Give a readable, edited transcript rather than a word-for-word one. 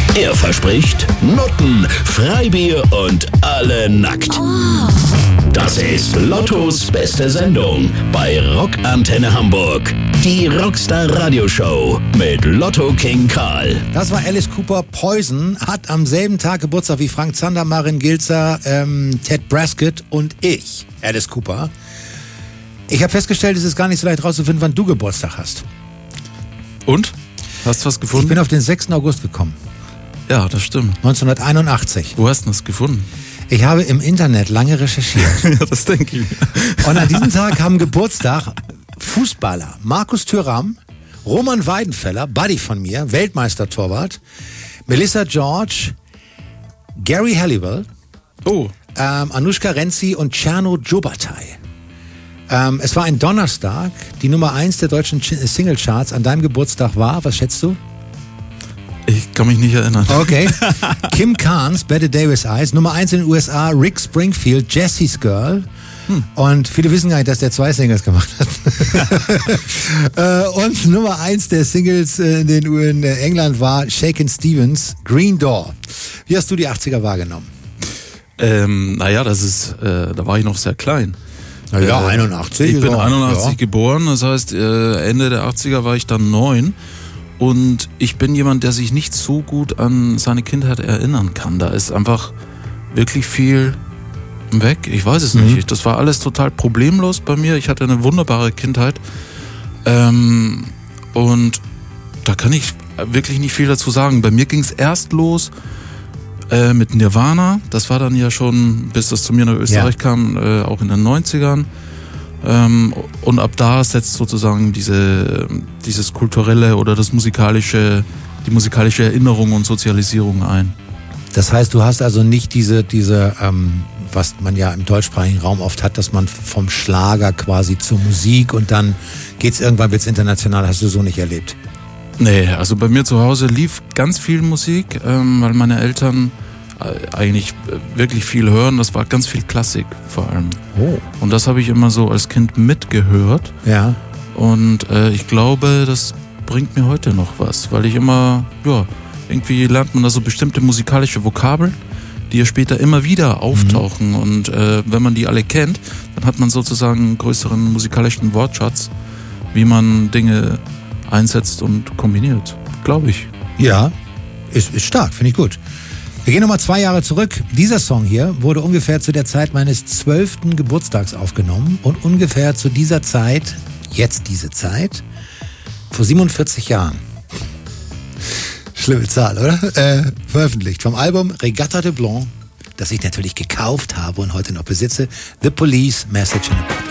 Er verspricht Nutten, Freibier und alle nackt. Das ist Lottos beste Sendung bei Rockantenne Hamburg. Die Rockstar Radioshow mit Lotto King Karl. Das war Alice Cooper. Poison hat am selben Tag Geburtstag wie Frank Zander, Marin Gilzer, Ted Braskett und ich, Alice Cooper. Ich habe festgestellt, es ist gar nicht so leicht rauszufinden, wann du Geburtstag hast. Und? Hast du was gefunden? Ich bin auf den 6. August gekommen. Ja, das stimmt. 1981. Wo hast du das gefunden? Ich habe im Internet lange recherchiert. Ja, das denke ich. Und an diesem Tag haben Geburtstag Fußballer Markus Thüram, Roman Weidenfeller, Buddy von mir, Weltmeister-Torwart, Melissa George, Gary Halliwell, Anushka Renzi und Cerno Jobatai. Es war ein Donnerstag, die Nummer 1 der deutschen Singlecharts an deinem Geburtstag war, was schätzt du? Ich kann mich nicht erinnern. Okay. Kim Carnes, Better Day with Eyes, Nummer 1 in den USA, Rick Springfield, Jessie's Girl. Und viele wissen gar nicht, dass der 2 Singles gemacht hat. Und Nummer 1 der Singles in England war Shakin' Stevens, Green Door. Wie hast du die 80er wahrgenommen? Das ist, da war ich noch sehr klein. Ja, 81. Ich bin 81 geboren, das heißt Ende der 80er war ich dann 9. Und ich bin jemand, der sich nicht so gut an seine Kindheit erinnern kann. Da ist einfach wirklich viel weg. Ich weiß es nicht. Das war alles total problemlos bei mir. Ich hatte eine wunderbare Kindheit. Und da kann ich wirklich nicht viel dazu sagen. Bei mir ging es erst los mit Nirvana. Das war dann ja schon, bis das zu mir nach Österreich kam, auch in den 90ern. Und ab da setzt sozusagen dieses kulturelle oder die musikalische Erinnerung und Sozialisierung ein. Das heißt, du hast also nicht diese was man ja im deutschsprachigen Raum oft hat, dass man vom Schlager quasi zur Musik und dann wird's international, hast du so nicht erlebt? Nee, also bei mir zu Hause lief ganz viel Musik, weil meine Eltern eigentlich wirklich viel hören. Das war ganz viel Klassik vor allem. Oh. Und das habe ich immer so als Kind mitgehört. Ja. Und ich glaube, das bringt mir heute noch was, weil ich immer, irgendwie lernt man da so bestimmte musikalische Vokabeln, die ja später immer wieder auftauchen. Und wenn man die alle kennt, dann hat man sozusagen einen größeren musikalischen Wortschatz, wie man Dinge einsetzt und kombiniert, glaube ich. Ja, ist stark, finde ich gut. Wir gehen nochmal 2 Jahre zurück. Dieser Song hier wurde ungefähr zu der Zeit meines 12. Geburtstags aufgenommen und ungefähr zu dieser Zeit, jetzt diese Zeit, vor 47 Jahren. Schlimme Zahl, oder? Veröffentlicht vom Album Regatta de Blanc, das ich natürlich gekauft habe und heute noch besitze, The Police, Message in a Bottle.